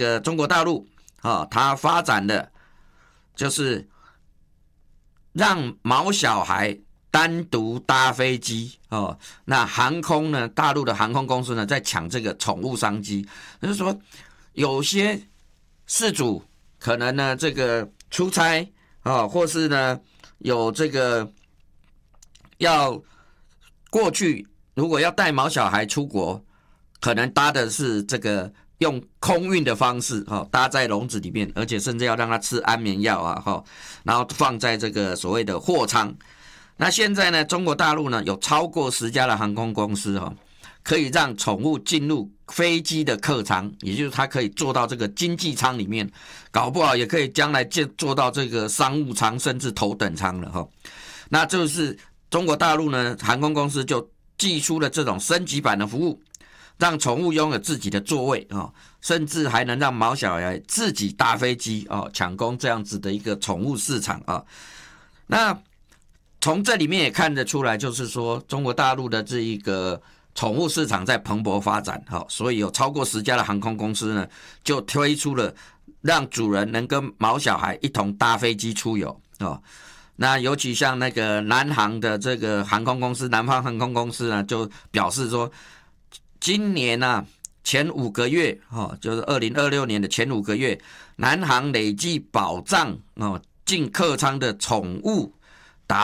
个中国大陆它发展的就是让毛小孩单独搭飞机那航空呢，大陆的航空公司呢在抢这个宠物商机，就是说有些事主可能呢这个出差或是呢有这个要过去，如果要带毛小孩出国，可能搭的是这个用空运的方式搭在笼子里面，而且甚至要让他吃安眠药然后放在这个所谓的货舱。那现在呢，中国大陆呢有超过10家的航空公司可以让宠物进入飞机的客舱，也就是它可以坐到这个经济舱里面，搞不好也可以将来坐到这个商务舱甚至头等舱了那就是中国大陆呢航空公司就寄出了这种升级版的服务，让宠物拥有自己的座位甚至还能让毛小孩自己搭飞机抢攻这样子的一个宠物市场那从这里面也看得出来，就是说中国大陆的这一个宠物市场在蓬勃发展所以有超过10家的航空公司呢就推出了让主人能跟毛小孩一同搭飞机出游那尤其像那个南航的这个航空公司，南方航空公司呢就表示说，今年前5个月就是2026年的前5个月，南航累计保障进客舱的宠物达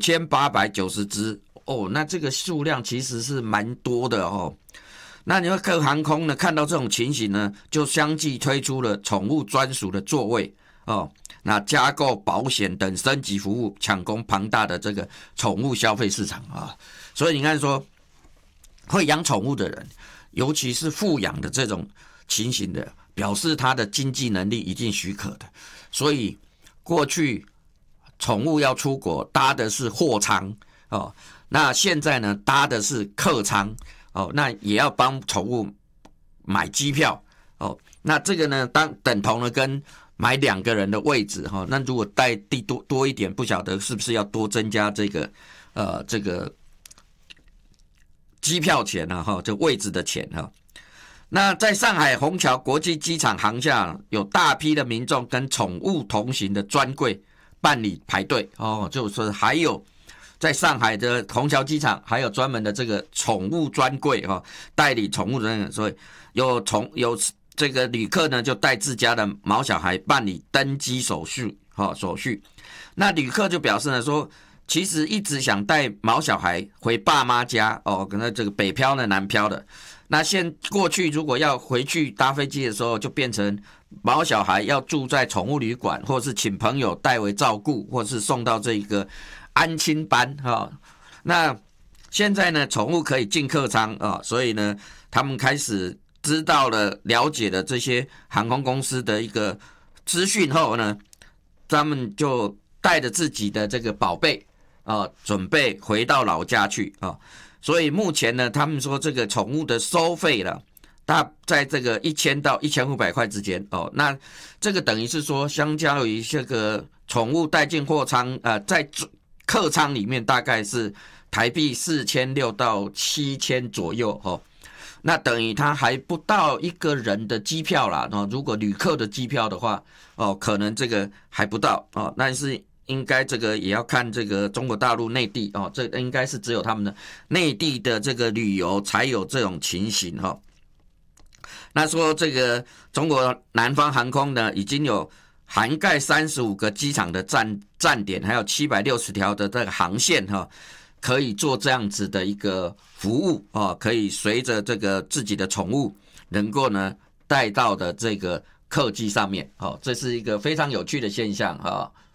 9890只那这个数量其实是蛮多的那你说各航空呢看到这种情形呢，就相继推出了宠物专属的座位那加购保险等升级服务，抢攻庞大的这个宠物消费市场所以你看说，会养宠物的人，尤其是富养的这种情形的，表示他的经济能力一定许可的。所以过去宠物要出国搭的是货舱那现在呢搭的是客舱那也要帮宠物买机票那这个呢等同了跟买2个人的位置那如果带地多一点，不晓得是不是要多增加这个机票钱这位置的钱那在上海虹桥国际机场航厦，有大批的民众跟宠物同行的专柜办理排队就是还有在上海的虹桥机场还有专门的这个宠物专柜代理宠物的人，所以有这个旅客呢就带自家的毛小孩办理登机手续那旅客就表示呢说，其实一直想带毛小孩回爸妈家可能这个北漂的南漂的，那过去如果要回去搭飞机的时候，就变成毛小孩要住在宠物旅馆，或是请朋友代为照顾，或是送到这个安亲班那现在呢宠物可以进客舱所以呢他们开始知道了了解了这些航空公司的一个资讯后呢，他们就带着自己的这个宝贝准备回到老家去所以目前呢他们说这个宠物的收费了大在这个1000到1500块之间那这个等于是说，相较于这个宠物带进货舱在客舱里面大概是台币4600到7000左右那等于他还不到一个人的机票啦如果旅客的机票的话可能这个还不到但是应该这个也要看这个中国大陆内地这应该是只有他们的内地的这个旅游才有这种情形那说这个中国南方航空呢，已经有涵盖35个机场的站点，还有760条的这个航线可以做这样子的一个服务可以随着这个自己的宠物能够呢带到的这个客机上面这是一个非常有趣的现象